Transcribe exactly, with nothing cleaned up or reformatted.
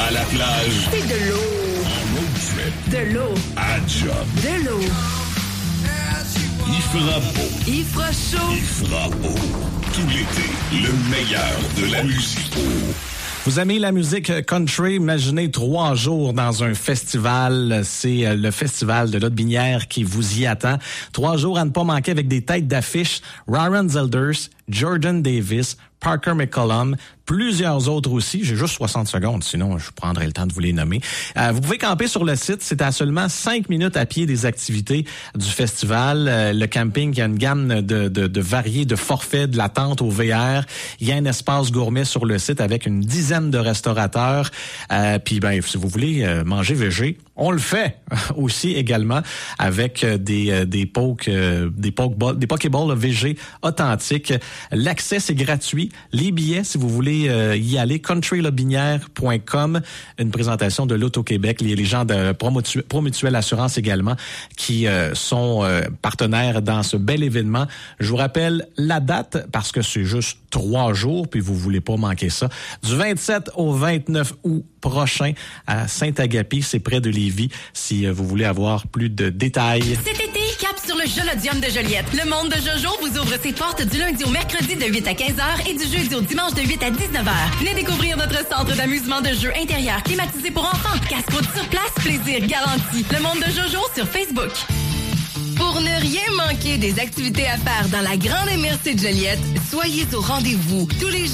À la plage. C'est de l'eau. En road trip. De l'eau. À job. De l'eau. Il fera beau. Il fera chaud. Il fera beau. Tout l'été, le meilleur de la musique. Vous aimez la musique country? Imaginez trois jours dans un festival. C'est le festival de Lotbinière qui vous y attend. Trois jours à ne pas manquer avec des têtes d'affiche. Ryan Zelders, Jordan Davis, Parker McCollum, plusieurs autres aussi. J'ai juste soixante secondes, sinon je prendrai le temps de vous les nommer. Euh, vous pouvez camper sur le site. C'est à seulement cinq minutes à pied des activités du festival. Euh, le camping, il y a une gamme de, de, de variés de forfaits, de la tente au V R. Il y a un espace gourmet sur le site avec une dizaine de restaurateurs. Euh, puis, ben, si vous voulez euh, manger végé, on le fait aussi également avec des euh, des poke euh, des pokeballs, des pokeballs végé authentiques. L'accès c'est gratuit. Les billets, si vous voulez euh, y aller, country lotbinière point com, une présentation de l'Auto-Québec. Il y a les gens de Promutuel, Promutuel Assurance également qui euh, sont euh, partenaires dans ce bel événement. Je vous rappelle la date parce que c'est juste trois jours, puis vous voulez pas manquer ça. Du vingt-sept au vingt-neuf août prochain à Saint-Agapi, c'est près de Lévis, si vous voulez avoir plus de détails. Cet été, cap sur le Jolodium de Joliette. Le monde de Jojo vous ouvre ses portes du lundi au mercredi de huit à quinze heures et du jeudi au dimanche de huit à dix-neuf heures. Venez découvrir notre centre d'amusement de jeux intérieurs climatisé pour enfants. Casse-croûte sur place, plaisir garanti. Le monde de Jojo sur Facebook. Pour ne rien manquer des activités à faire dans la grande M R C de Joliette, soyez au rendez-vous tous les